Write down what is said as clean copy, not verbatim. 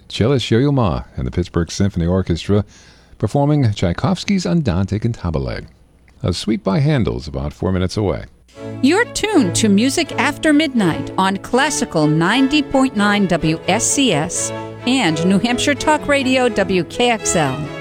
cellist Yo-Yo Ma and the Pittsburgh Symphony Orchestra performing Tchaikovsky's Andante Cantabile. A suite by Handel's about 4 minutes away. You're tuned to Music After Midnight on Classical 90.9 WSCS and New Hampshire Talk Radio WKXL.